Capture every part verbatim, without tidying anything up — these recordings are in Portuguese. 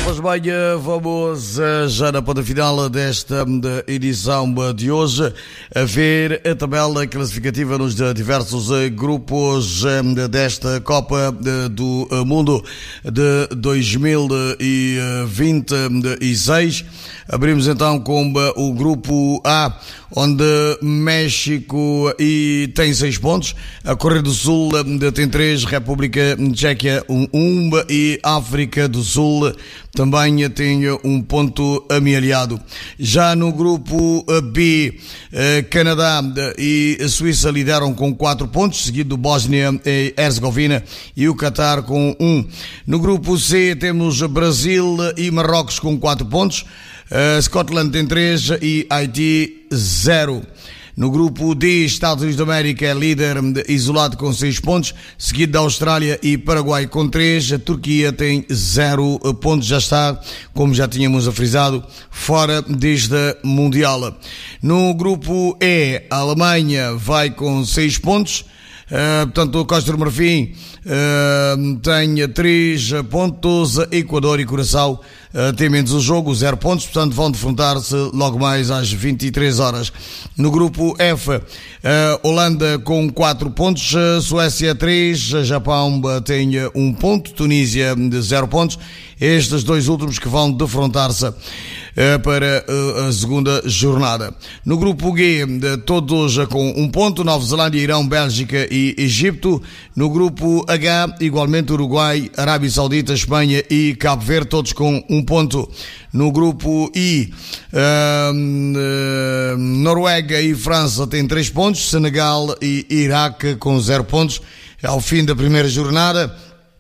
Pois bem, vamos já na ponta final desta edição de hoje a ver a tabela classificativa nos diversos grupos desta Copa do Mundo de dois mil e vinte e seis. Abrimos então com o grupo A, onde México e tem seis pontos, a Coreia do Sul tem três, República Tcheca um, um e África do Sul também tem um ponto amealhado. Já no grupo B, Canadá e Suíça lideram com quatro pontos, seguido do Bósnia e Herzegovina e o Qatar com um. No grupo C temos Brasil e Marrocos com quatro pontos, Scotland tem três e Haiti zero. No grupo D, Estados Unidos da América é líder isolado com seis pontos, seguido da Austrália e Paraguai com três. A Turquia tem zero pontos, já está, como já tínhamos afrisado, fora deste Mundial. No grupo E, a Alemanha vai com seis pontos. Uh, portanto, Costa do Marfim uh, tem três pontos, Equador e Curaçao uh, têm menos o jogo, zero pontos, portanto vão defrontar-se logo mais às vinte e três horas. No grupo F, uh, Holanda com quatro pontos, uh, Suécia três, Japão uh, tem um ponto, Tunísia de zero pontos. Estes dois últimos que vão defrontar-se uh, para uh, a segunda jornada. No grupo G, uh, todos uh, com um ponto, Nova Zelândia, Irão, Bélgica e Egito. No grupo H, igualmente Uruguai, Arábia Saudita, Espanha e Cabo Verde, todos com um ponto. No grupo I, uh, uh, Noruega e França têm três pontos, Senegal e Iraque com zero pontos. Ao fim da primeira jornada.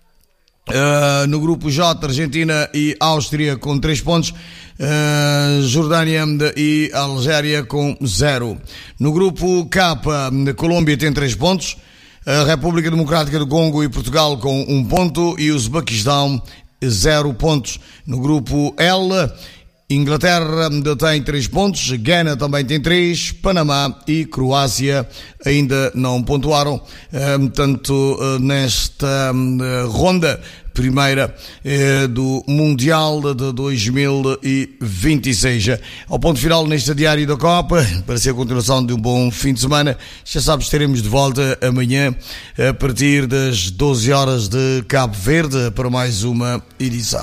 Uh, no grupo J, Argentina e Áustria com três pontos, uh, Jordânia e Algéria com zero. No grupo K, Colômbia tem três pontos, a República Democrática do Congo e Portugal com um ponto e o Uzbequistão zero pontos. No grupo L, Inglaterra tem três pontos, Gana também tem três, Panamá e Croácia ainda não pontuaram, tanto nesta ronda primeira do Mundial de dois mil e vinte e seis. Ao ponto final neste diário da Copa, para ser a continuação de um bom fim de semana. Já sabes, estaremos de volta amanhã a partir das doze horas de Cabo Verde para mais uma edição.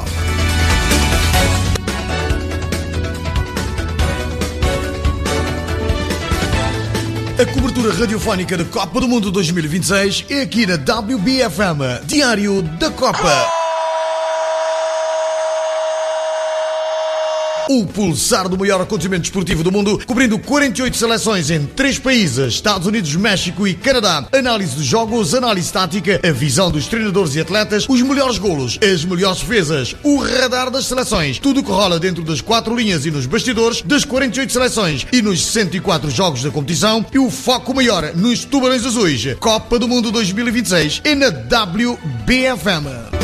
A cobertura radiofónica da Copa do Mundo dois mil e vinte e seis é aqui na W B F M, Diário da Copa. O pulsar do maior acontecimento desportivo do mundo, cobrindo quarenta e oito seleções em três países, Estados Unidos, México e Canadá. Análise dos jogos, análise tática, a visão dos treinadores e atletas, os melhores golos, as melhores defesas, o radar das seleções. Tudo que rola dentro das quatro linhas e nos bastidores das quarenta e oito seleções e nos sessenta e quatro jogos da competição, e o foco maior nos Tubarões Azuis. Copa do Mundo dois mil e vinte e seis é na W B F M.